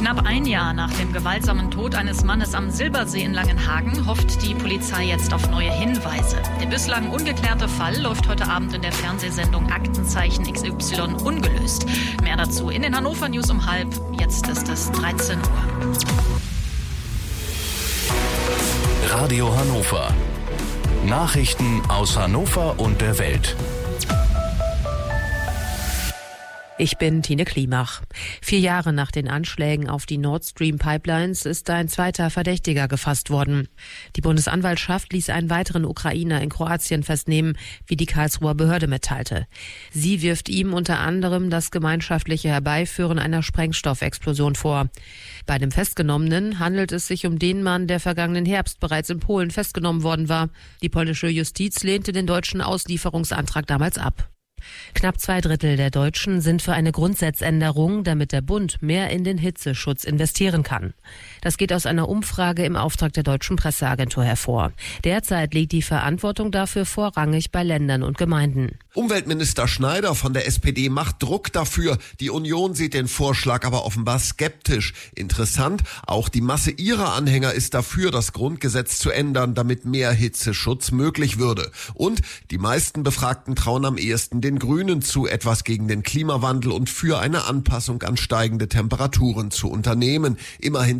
Knapp ein Jahr nach dem gewaltsamen Tod eines Mannes am Silbersee in Langenhagen hofft die Polizei jetzt auf neue Hinweise. Der bislang ungeklärte Fall läuft heute Abend in der Fernsehsendung Aktenzeichen XY ungelöst. Mehr dazu in den Hannover News um 12:30. Jetzt ist es 13 Uhr. Radio Hannover. Nachrichten aus Hannover und der Welt. Ich bin Tine Klimach. 4 Jahre nach den Anschlägen auf die Nord Stream Pipelines ist ein zweiter Verdächtiger gefasst worden. Die Bundesanwaltschaft ließ einen weiteren Ukrainer in Kroatien festnehmen, wie die Karlsruher Behörde mitteilte. Sie wirft ihm unter anderem das gemeinschaftliche Herbeiführen einer Sprengstoffexplosion vor. Bei dem Festgenommenen handelt es sich um den Mann, der vergangenen Herbst bereits in Polen festgenommen worden war. Die polnische Justiz lehnte den deutschen Auslieferungsantrag damals ab. Knapp 2/3 der Deutschen sind für eine Grundsatzänderung, damit der Bund mehr in den Hitzeschutz investieren kann. Das geht aus einer Umfrage im Auftrag der Deutschen Presseagentur hervor. Derzeit liegt die Verantwortung dafür vorrangig bei Ländern und Gemeinden. Umweltminister Schneider von der SPD macht Druck dafür. Die Union sieht den Vorschlag aber offenbar skeptisch. Interessant, auch die Masse ihrer Anhänger ist dafür, das Grundgesetz zu ändern, damit mehr Hitzeschutz möglich würde. Und die meisten Befragten trauen am ehesten den Grünen zu, etwas gegen den Klimawandel und für eine Anpassung an steigende Temperaturen zu unternehmen. Immerhin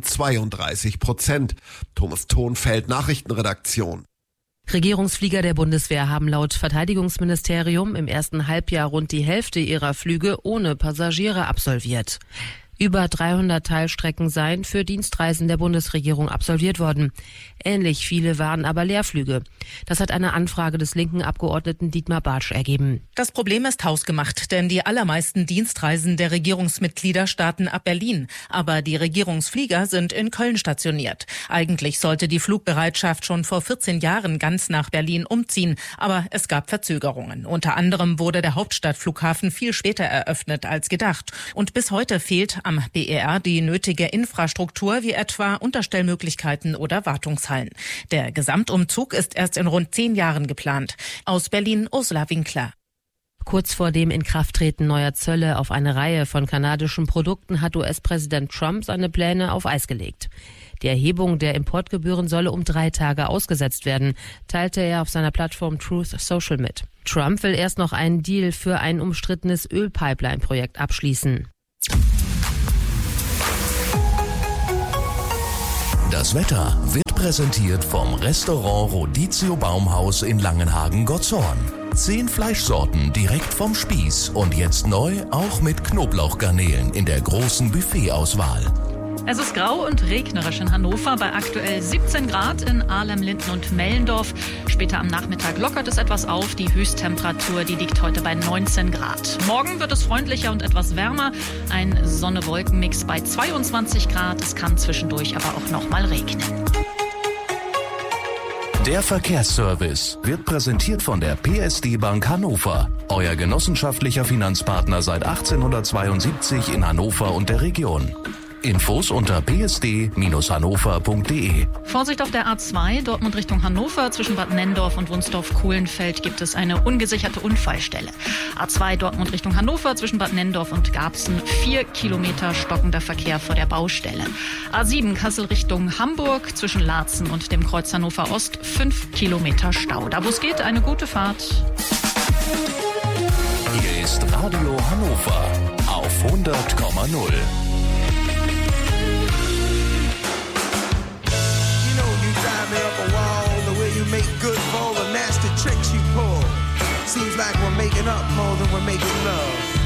32%. Thomas Thonfeld, Nachrichtenredaktion. Regierungsflieger der Bundeswehr haben laut Verteidigungsministerium im ersten Halbjahr rund die Hälfte ihrer Flüge ohne Passagiere absolviert. Über 300 Teilstrecken seien für Dienstreisen der Bundesregierung absolviert worden. Ähnlich viele waren aber Leerflüge. Das hat eine Anfrage des linken Abgeordneten Dietmar Bartsch ergeben. Das Problem ist hausgemacht, denn die allermeisten Dienstreisen der Regierungsmitglieder starten ab Berlin. Aber die Regierungsflieger sind in Köln stationiert. Eigentlich sollte die Flugbereitschaft schon vor 14 Jahren ganz nach Berlin umziehen. Aber es gab Verzögerungen. Unter anderem wurde der Hauptstadtflughafen viel später eröffnet als gedacht. Und bis heute fehlt am BER die nötige Infrastruktur wie etwa Unterstellmöglichkeiten oder Wartungshallen. Der Gesamtumzug ist erst in rund 10 Jahren geplant. Aus Berlin Ursula Winkler. Kurz vor dem Inkrafttreten neuer Zölle auf eine Reihe von kanadischen Produkten hat US-Präsident Trump seine Pläne auf Eis gelegt. Die Erhebung der Importgebühren solle um 3 Tage ausgesetzt werden, teilte er auf seiner Plattform Truth Social mit. Trump will erst noch einen Deal für ein umstrittenes Ölpipeline-Projekt abschließen. Das Wetter wird präsentiert vom Restaurant Rodizio Baumhaus in Langenhagen-Gottshorn. 10 Fleischsorten direkt vom Spieß und jetzt neu auch mit Knoblauchgarnelen in der großen Buffetauswahl. Es ist grau und regnerisch in Hannover bei aktuell 17 Grad in Ahlem, Linden und Mellendorf. Später am Nachmittag lockert es etwas auf. Die Höchsttemperatur, die liegt heute bei 19 Grad. Morgen wird es freundlicher und etwas wärmer. Ein Sonne-Wolken-Mix bei 22 Grad. Es kann zwischendurch aber auch noch mal regnen. Der Verkehrsservice wird präsentiert von der PSD Bank Hannover. Euer genossenschaftlicher Finanzpartner seit 1872 in Hannover und der Region. Infos unter psd-hannover.de. Vorsicht auf der A2, Dortmund Richtung Hannover. Zwischen Bad Nennendorf und Wunsdorf-Kohlenfeld gibt es eine ungesicherte Unfallstelle. A2 Dortmund Richtung Hannover, zwischen Bad Nennendorf und Garbsen 4 Kilometer stockender Verkehr vor der Baustelle. A7 Kassel Richtung Hamburg, zwischen Laatzen und dem Kreuz Hannover Ost 5 Kilometer Stau. Da wo es geht, eine gute Fahrt. Hier ist Radio Hannover auf 100,0. Make good for all the nasty tricks you pull. Seems like we're making up more than we're making love.